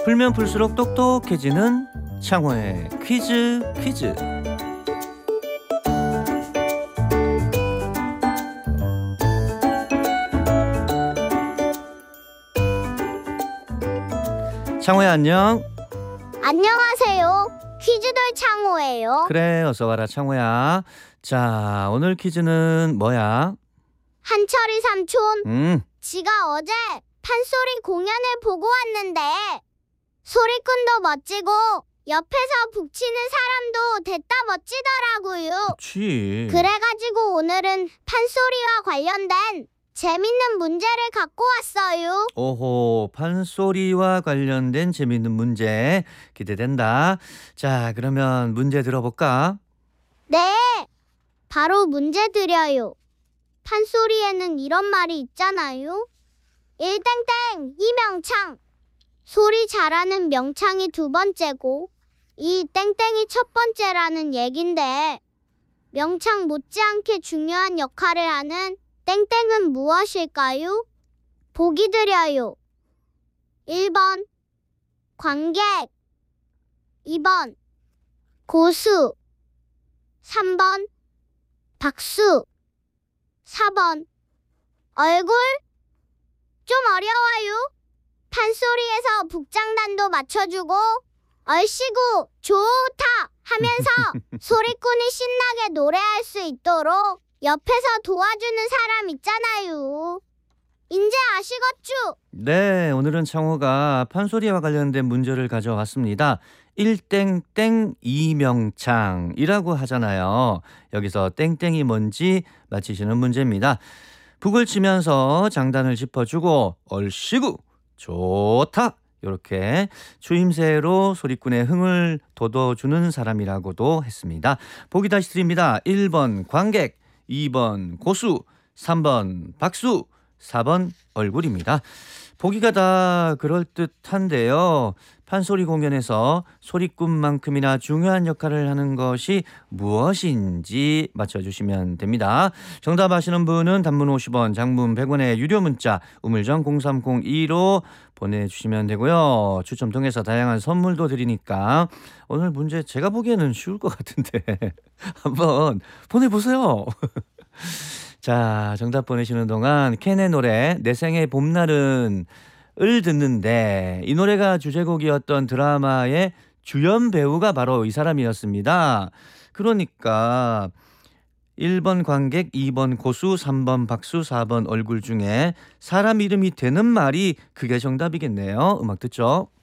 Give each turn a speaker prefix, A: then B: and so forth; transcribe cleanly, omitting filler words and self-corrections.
A: 풀면 풀수록 똑똑해지는 창호의 퀴즈. 창호야, 안녕.
B: 안녕하세요. 퀴즈돌 창호예요.
A: 그래, 어서 와라 창호야. 자, 오늘 퀴즈는 뭐야?
B: 한철이 삼촌, 지가 어제 판소리 공연을 보고 왔는데 소리꾼도 멋지고 옆에서 북치는 사람도 됐다 멋지더라고요.
A: 그치.
B: 그래가지고 오늘은 판소리와 관련된 재밌는 문제를 갖고 왔어요.
A: 오호, 판소리와 관련된 재밌는 문제 기대된다. 자, 그러면 문제 들어볼까?
B: 네, 바로 문제 드려요. 판소리에는 이런 말이 있잖아요. 1땡땡 이명창. 소리 잘하는 명창이 두 번째고 이 땡땡이 첫 번째라는 얘긴데 명창 못지않게 중요한 역할을 하는 땡땡은 무엇일까요? 보기 드려요. 1번 관객, 2번 고수, 3번 박수, 4번 얼굴. 좀 어려워요. 판소리에서 북장단도 맞춰주고 얼씨구 좋다 하면서 소리꾼이 신나게 노래할 수 있도록 옆에서 도와주는 사람 있잖아요. 이제 아시겠죠?
A: 네, 오늘은 창호가 판소리와 관련된 문제를 가져왔습니다. 1땡땡 이명창이라고 하잖아요. 여기서 땡땡이 뭔지 맞히시는 문제입니다. 북을 치면서 장단을 짚어주고 얼씨구 좋다, 이렇게 추임새로 소리꾼의 흥을 돋워주는 사람이라고도 했습니다. 보기 다시 드립니다. 1번 관객, 2번 고수, 3번 박수, 4번 얼굴입니다. 보기가 다 그럴듯한데요. 판소리 공연에서 소리꾼만큼이나 중요한 역할을 하는 것이 무엇인지 맞춰주시면 됩니다. 정답 아시는 분은 단문 50원, 장문 100원의 유료 문자 우물정 0302로 보내주시면 되고요. 추첨 통해서 다양한 선물도 드리니까 오늘 문제 제가 보기에는 쉬울 것 같은데 한번 보내보세요. 자, 정답 보내시는 동안 캔의 노래 내 생의 봄날은 을 듣는데 이 노래가 주제곡이었던 드라마의 주연 배우가 바로 이 사람이었습니다. 그러니까 1번 관객, 2번 고수, 3번 박수, 4번 얼굴 중에 사람 이름이 되는 말이 그게 정답이겠네요. 음악 듣죠.